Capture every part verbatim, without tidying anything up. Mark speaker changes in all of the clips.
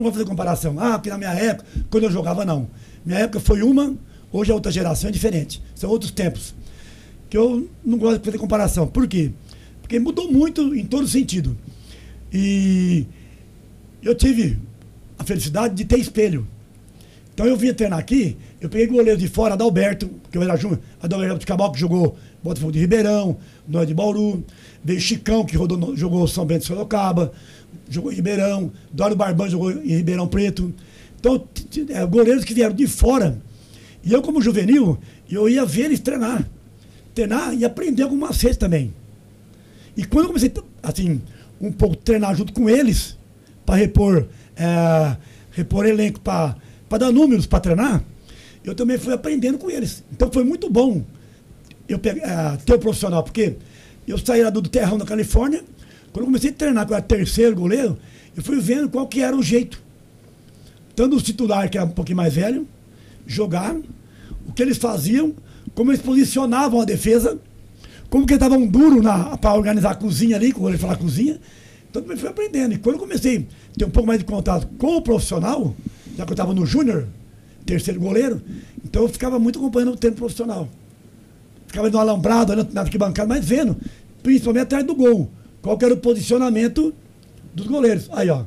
Speaker 1: Não vou fazer comparação. Ah, porque na minha época, quando eu jogava, não. Minha época foi uma, hoje a outra geração é diferente. São outros tempos. Que eu não gosto de fazer comparação. Por quê? Porque mudou muito em todo sentido. E eu tive a felicidade de ter espelho. Então eu vinha treinar aqui, eu peguei o goleiro de fora, Adalberto, que eu era júnior, Adalberto de Cabal, que jogou Botafogo de Ribeirão, Noé de Bauru, veio Chicão, que rodou, jogou São Bento de Sorocaba, jogou em Ribeirão, Dório Barbão jogou em Ribeirão Preto. Então, é, goleiros que vieram de fora. E eu, como juvenil, eu ia ver eles treinar. Treinar e aprender algumas macetes também. E quando eu comecei, assim, um pouco treinar junto com eles, para repor, é, repor elenco, para dar números para treinar, eu também fui aprendendo com eles. Então foi muito bom eu peguei, é, ter o profissional, porque eu saí lá do terrão da Califórnia, quando eu comecei a treinar, que eu era terceiro goleiro, eu fui vendo qual que era o jeito. Tanto os titulares, que era um pouquinho mais velho, jogar, o que eles faziam, como eles posicionavam a defesa, como que eles estavam duros para organizar a cozinha ali, quando ele falar cozinha. Então eu fui aprendendo. E quando eu comecei a ter um pouco mais de contato com o profissional, já que eu estava no júnior, terceiro goleiro, então eu ficava muito acompanhando o tempo profissional. Ficava no alambrado, na arquibancada, mas vendo, principalmente atrás do gol, qual que era o posicionamento dos goleiros. Aí, ó.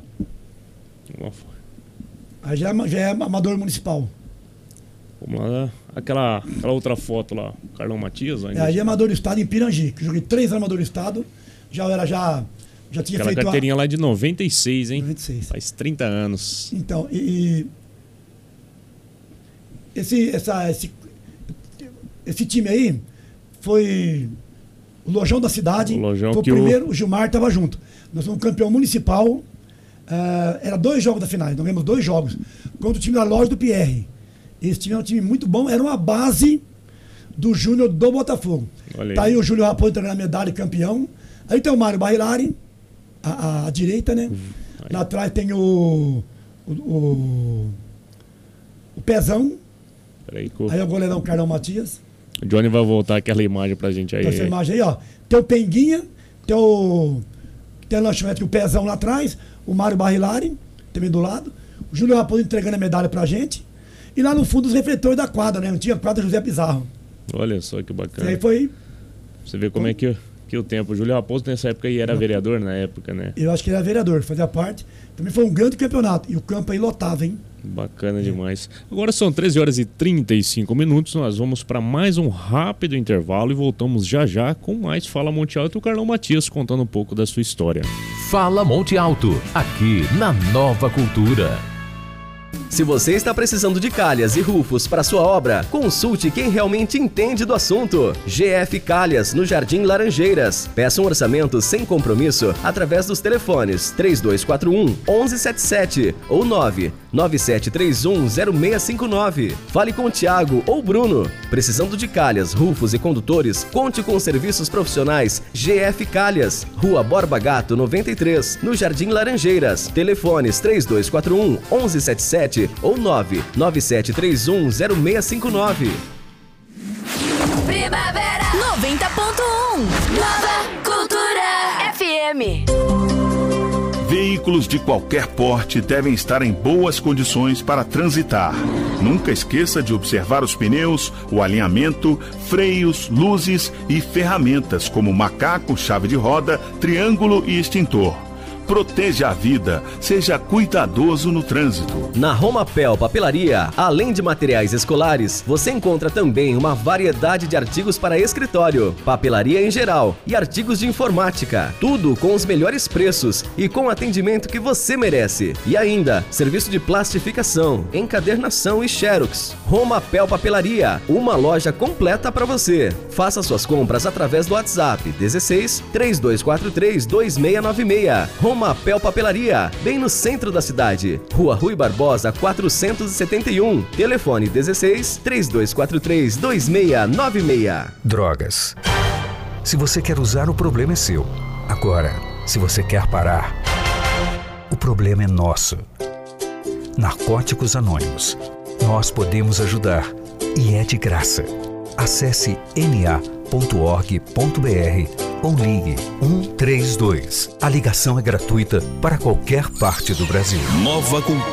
Speaker 1: Aí já é, já é amador municipal.
Speaker 2: Vamos lá, aquela, aquela outra foto lá, Carlão Matias.
Speaker 1: É, aí é amador do estado em Pirangi, que eu joguei três anos amador do estado, já era, já, já tinha
Speaker 2: aquela
Speaker 1: feito...
Speaker 2: Aquela carteirinha a... lá de noventa e seis, hein?
Speaker 1: noventa e seis.
Speaker 2: Faz trinta anos.
Speaker 1: Então, e... Esse, essa, esse, esse time aí foi o Lojão da cidade,
Speaker 2: o Lojão
Speaker 1: foi o
Speaker 2: que
Speaker 1: primeiro,
Speaker 2: o...
Speaker 1: o Gilmar estava junto. Nós fomos campeão municipal, uh, era dois jogos da final, nós ganhamos dois jogos, contra o time da Loja do Pierre. Esse time é um time muito bom, era uma base do Júnior do Botafogo. Olha aí. Tá aí o Júlio Raposo entregando a medalha campeão. Aí tem o Mário Barrilari, à, à direita, né? Uhum. Lá atrás tem o o, o, o Pezão.
Speaker 2: Peraí, co...
Speaker 1: Aí é o goleirão Carlão Matias.
Speaker 2: O Johnny vai voltar aquela imagem pra gente aí.
Speaker 1: Então, essa imagem aí, ó. Tem o Penguinha, tem o. Tem a lanchonete com o Pezão lá atrás, o Mário Barrilari, também do lado. O Júlio Raposo entregando a medalha pra gente. E lá no fundo os refletores da quadra, né? Antiga quadra José Pizarro.
Speaker 2: Olha só que bacana.
Speaker 1: E aí foi.
Speaker 2: Você vê como é que, que o tempo. O Júlio Raposo nessa época aí era vereador na época, né?
Speaker 1: Eu acho que ele era vereador, fazia parte. Também foi um grande campeonato. E o campo aí lotava, hein?
Speaker 2: Bacana demais. Agora são treze horas e trinta e cinco minutos. Nós vamos para mais um rápido intervalo e voltamos já já com mais Fala Monte Alto e o Carlão Matias contando um pouco da sua história.
Speaker 3: Fala Monte Alto, aqui na Nova Cultura.
Speaker 4: Se você está precisando de calhas e rufos para sua obra, consulte quem realmente entende do assunto. G F Calhas, no Jardim Laranjeiras. Peça um orçamento sem compromisso através dos telefones três dois quatro um, um um sete sete ou nove nove sete três um, zero seis cinco nove. Fale com o Thiago ou Bruno. Precisando de calhas, rufos e condutores, conte com os serviços profissionais G F Calhas. Rua Borba Gato, noventa e três, no Jardim Laranjeiras. Telefones três dois quatro um, um um sete sete ou nove nove sete três um, zero seis cinco nove.
Speaker 5: Primavera noventa ponto um, Nova Cultura F M.
Speaker 6: Veículos de qualquer porte devem estar em boas condições para transitar. Nunca esqueça de observar os pneus, o alinhamento, freios, luzes e ferramentas como macaco, chave de roda, triângulo e extintor. Proteja a vida, seja cuidadoso no trânsito.
Speaker 4: Na Romapel Papelaria, além de materiais escolares, você encontra também uma variedade de artigos para escritório, papelaria em geral e artigos de informática. Tudo com os melhores preços e com o atendimento que você merece. E ainda, serviço de plastificação, encadernação e xerox. Romapel Papelaria, uma loja completa para você. Faça suas compras através do WhatsApp dezesseis, três dois quatro três, dois seis nove seis. Romapel Papelaria, bem no centro da cidade. Rua Rui Barbosa, quatrocentos e setenta e um. Telefone dezesseis, três dois quatro três, dois seis nove seis.
Speaker 3: Drogas. Se você quer usar, o problema é seu. Agora, se você quer parar, o problema é nosso. Narcóticos Anônimos. Nós podemos ajudar. E é de graça. Acesse n a ponto org ponto b r ou ligue um três dois. A ligação é gratuita para qualquer parte do Brasil.
Speaker 6: Nova Cultura.